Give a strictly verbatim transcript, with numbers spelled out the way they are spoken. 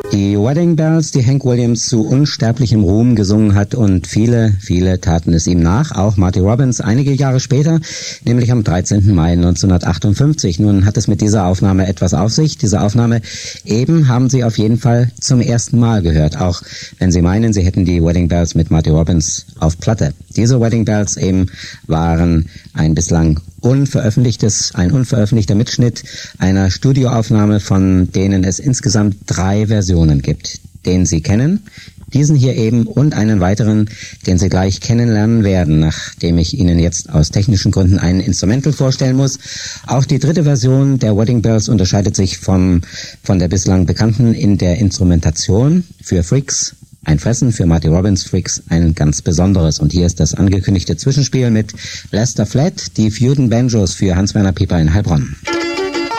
Die Wedding Bells, die Hank Williams zu unsterblichem Ruhm gesungen hat, und viele, viele taten es ihm nach, auch Marty Robbins einige Jahre später, nämlich am dreizehnten Mai neunzehnhundertachtundfünfzig. Nun hat es mit dieser Aufnahme etwas auf sich. Diese Aufnahme eben haben Sie auf jeden Fall zum ersten Mal gehört, auch wenn Sie meinen, Sie hätten die Wedding Bells mit Marty Robbins auf Platte. Diese Wedding Bells eben waren ein bislang unveröffentlichtes, ein unveröffentlichter Mitschnitt einer Studioaufnahme, von denen es insgesamt drei Versionen gibt. Den Sie kennen, diesen hier eben und einen weiteren, den Sie gleich kennenlernen werden, nachdem ich Ihnen jetzt aus technischen Gründen einen Instrumental vorstellen muss. Auch die dritte Version der Wedding Bells unterscheidet sich vom, von der bislang bekannten in der Instrumentation. Für Freaks ein Fressen, für Marty Robbins Freaks ein ganz besonderes. Und hier ist das angekündigte Zwischenspiel mit Lester Flatt, die Feuden Banjos für Hans-Werner Pieper in Heilbronn.